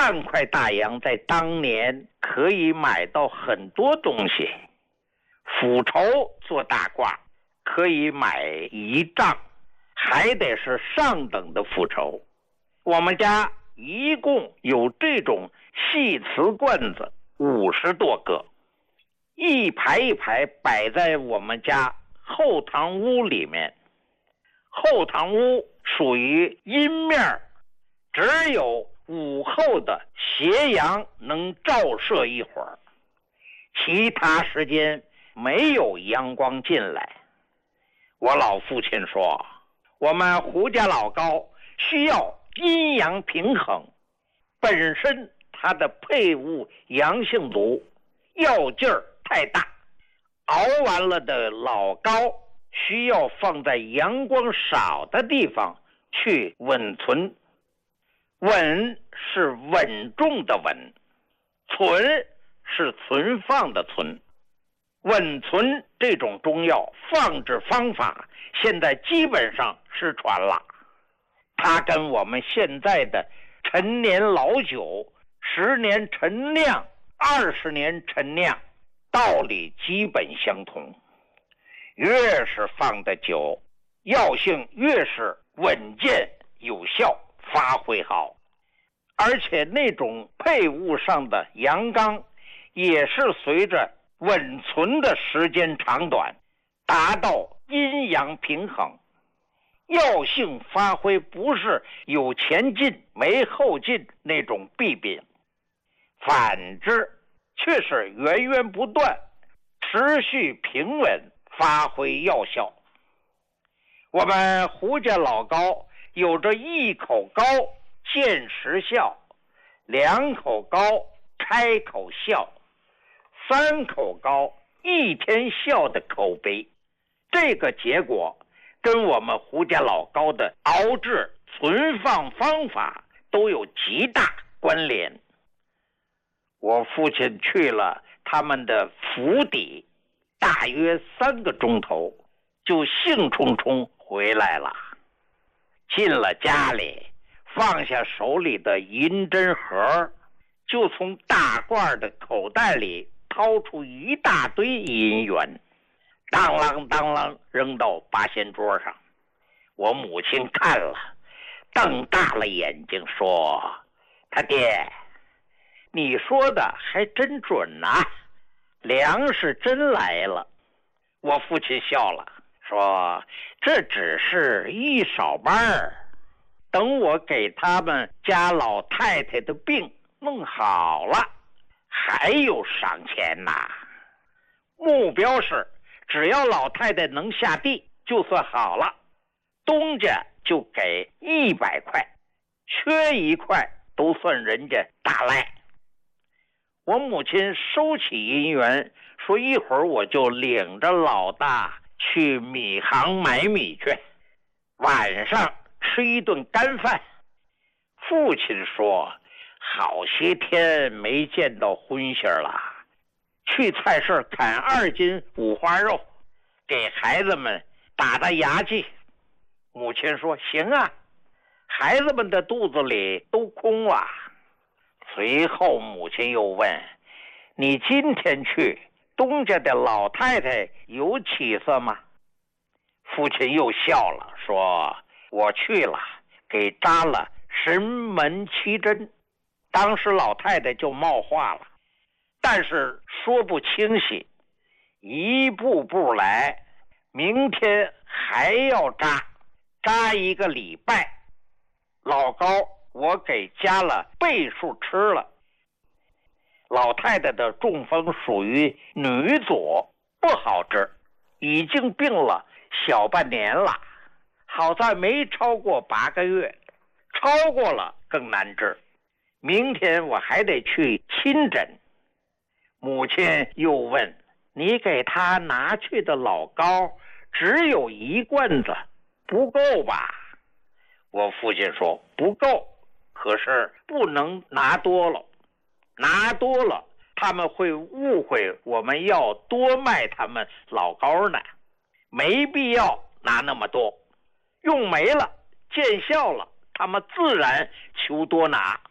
半块大洋在当年可以买到很多东西，斧绸做大褂可以买1丈，还得是上等的斧绸。我们家一共有这种细瓷罐子50多个，一排一排摆在我们家后堂屋里面。后堂屋属于阴面，只有午后的斜阳能照射一会儿，其他时间没有阳光进来。我老父亲说，我们胡家老高需要阴阳平衡，本身它的配伍阳性毒，药劲儿太大，熬完了的老高需要放在阳光少的地方去稳存。稳是稳重的稳，存是存放的存。稳存这种中药放置方法现在基本上失传了，它跟我们现在的陈年老酒10年陈酿20年陈酿道理基本相同，越是放的久，药性越是稳健有效，发挥好。而且那种配伍上的阳刚也是随着稳存的时间长短达到阴阳平衡，药性发挥不是有前进没后进那种弊病，反之却是源源不断持续平稳发挥药效。我们胡家老高有着1口高见时效，2口高开口笑，3口高1天笑的口碑，这个结果跟我们胡家老高的熬制存放方法都有极大关联。我父亲去了他们的府邸，大约3个钟头就兴冲冲回来了。进了家里，放下手里的银针盒，就从大褂的口袋里掏出一大堆银元，当啷当啷扔到八仙桌上。我母亲看了，瞪大了眼睛说：“他爹，你说的还真准啊，粮食真来了。”我父亲笑了，说：“这只是一少半儿，等我给他们家老太太的病弄好了，还有赏钱呐。目标是只要老太太能下地就算好了，东家就给100块，缺1块都算人家大赖。”我母亲收起银元，说：“一会儿我就领着老大去米行买米去，晚上吃一顿干饭。”父亲说：“好些天没见到荤腥了，去菜市砍2斤五花肉，给孩子们打打牙祭。”母亲说：“行啊，孩子们的肚子里都空了。”随后母亲又问：“你今天去，东家的老太太有起色吗？”父亲又笑了，说：“我去了，给扎了神门7针。”当时老太太就冒话了，但是说不清晰，一步步来，明天还要扎1个礼拜。老高我给加了倍数吃了。老太太的中风属于女左，不好治，已经病了小半年了，好在没超过8个月，超过了更难治。明天我还得去亲诊。母亲又问：“你给他拿去的老膏只有1罐子，不够吧？”我父亲说：“不够，可是不能拿多了，拿多了他们会误会我们要多卖他们老膏呢，没必要拿那么多，用没了见效了，他们自然求多拿。”